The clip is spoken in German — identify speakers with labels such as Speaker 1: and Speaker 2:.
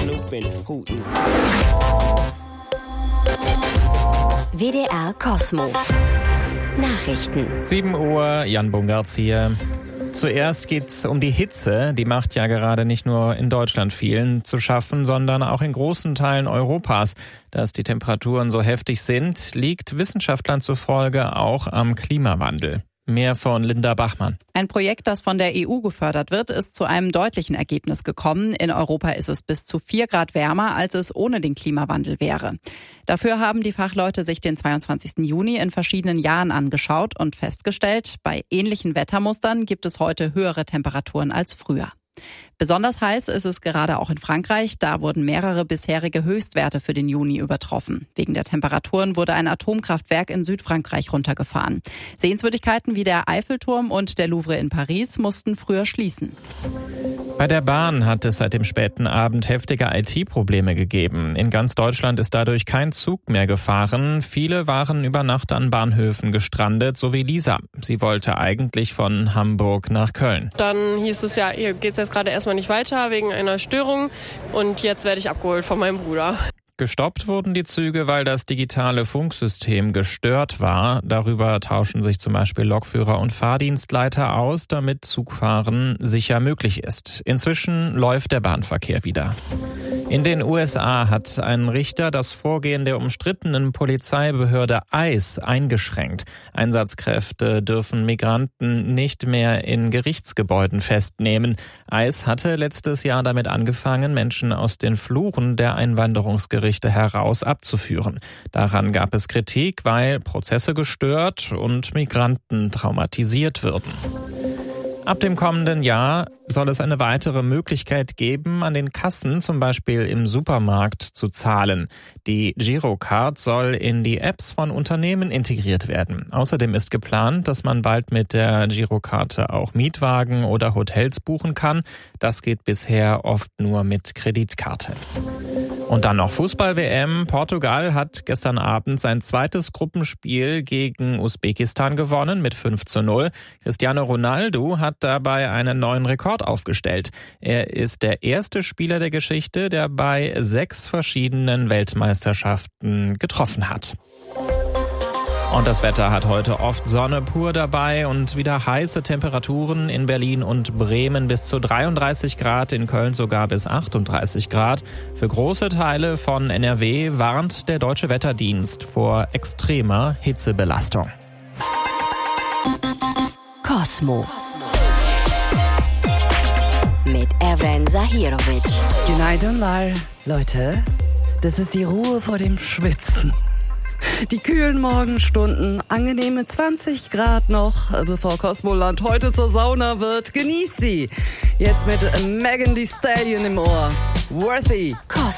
Speaker 1: WDR Kosmo. Nachrichten.
Speaker 2: 7 Uhr, Jan Bungartz hier. Zuerst geht's um die Hitze. Die macht ja gerade nicht nur in Deutschland vielen zu schaffen, sondern auch in großen Teilen Europas. Dass die Temperaturen so heftig sind, liegt Wissenschaftlern zufolge auch am Klimawandel. Mehr von Linda Bachmann.
Speaker 3: Ein Projekt, das von der EU gefördert wird, ist zu einem deutlichen Ergebnis gekommen. In Europa ist es bis zu 4 Grad wärmer, als es ohne den Klimawandel wäre. Dafür haben die Fachleute sich den 22. Juni in verschiedenen Jahren angeschaut und festgestellt, bei ähnlichen Wettermustern gibt es heute höhere Temperaturen als früher. Besonders heiß ist es gerade auch in Frankreich. Da wurden mehrere bisherige Höchstwerte für den Juni übertroffen. Wegen der Temperaturen wurde ein Atomkraftwerk in Südfrankreich runtergefahren. Sehenswürdigkeiten wie der Eiffelturm und der Louvre in Paris mussten früher schließen.
Speaker 2: Bei der Bahn hat es seit dem späten Abend heftige IT-Probleme gegeben. In ganz Deutschland ist dadurch kein Zug mehr gefahren. Viele waren über Nacht an Bahnhöfen gestrandet, so wie Lisa. Sie wollte eigentlich von Hamburg nach Köln.
Speaker 4: Dann hieß es ja, hier geht's jetzt gerade erstmal nicht weiter wegen einer Störung und jetzt werde ich abgeholt von meinem Bruder.
Speaker 2: Gestoppt wurden die Züge, weil das digitale Funksystem gestört war. Darüber tauschen sich zum Beispiel Lokführer und Fahrdienstleiter aus, damit Zugfahren sicher möglich ist. Inzwischen läuft der Bahnverkehr wieder. In den USA hat ein Richter das Vorgehen der umstrittenen Polizeibehörde ICE eingeschränkt. Einsatzkräfte dürfen Migranten nicht mehr in Gerichtsgebäuden festnehmen. ICE hatte letztes Jahr damit angefangen, Menschen aus den Fluren der Einwanderungsgerichte heraus abzuführen. Daran gab es Kritik, weil Prozesse gestört und Migranten traumatisiert würden. Ab dem kommenden Jahr soll es eine weitere Möglichkeit geben, an den Kassen, zum Beispiel im Supermarkt, zu zahlen. Die Girocard soll in die Apps von Unternehmen integriert werden. Außerdem ist geplant, dass man bald mit der Girokarte auch Mietwagen oder Hotels buchen kann. Das geht bisher oft nur mit Kreditkarte. Und dann noch Fußball-WM. Portugal hat gestern Abend sein zweites Gruppenspiel gegen Usbekistan gewonnen mit 5:0. Cristiano Ronaldo hat dabei einen neuen Rekord aufgestellt. Er ist der erste Spieler der Geschichte, der bei 6 verschiedenen Weltmeisterschaften getroffen hat. Und das Wetter hat heute oft Sonne pur dabei und wieder heiße Temperaturen in Berlin und Bremen bis zu 33 Grad, in Köln sogar bis 38 Grad. Für große Teile von NRW warnt der Deutsche Wetterdienst vor extremer Hitzebelastung.
Speaker 1: Kosmo. Mit Evren Zahirovic.
Speaker 5: Günaydın, Leute. Das ist die Ruhe vor dem Schwitzen. Die kühlen Morgenstunden, angenehme 20 Grad noch, bevor Kosmoland heute zur Sauna wird. Genießt sie. Jetzt mit Megan Thee Stallion im Ohr. Worthy.